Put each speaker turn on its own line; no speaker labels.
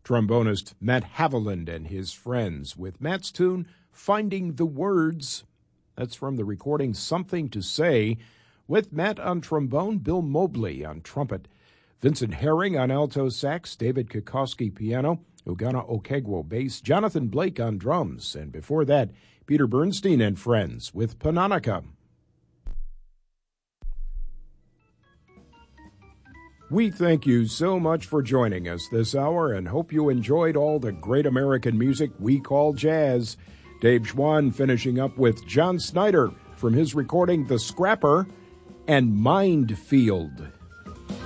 trombonist Matt Haviland and his friends with Matt's tune, Finding the Words. That's from the recording Something to Say, with Matt on trombone, Bill Mobley on trumpet, Vincent Herring on alto sax, David Kokoski piano, Ugana Okegwo bass, Jonathan Blake on drums, and before that, Peter Bernstein and friends with Pananica. We thank you so much for joining us this hour and hope you enjoyed all the great American music we call jazz. Dave Schwann finishing up with John Snyder from his recording The Scrapper and Mind Field.